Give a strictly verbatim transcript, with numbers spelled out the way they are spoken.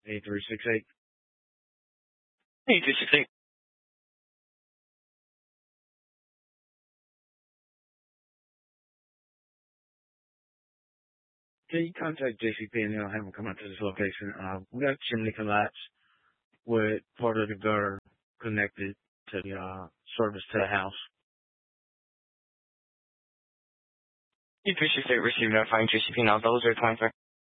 eight three six eight. eight three six eight. Can you contact J C P and they'll have them come out to this location? Uh, we got a chimney collapse with part of the gutter connected to the uh, service to the house. eight three six eight, receive notifying J C P now. Those are twenty-five.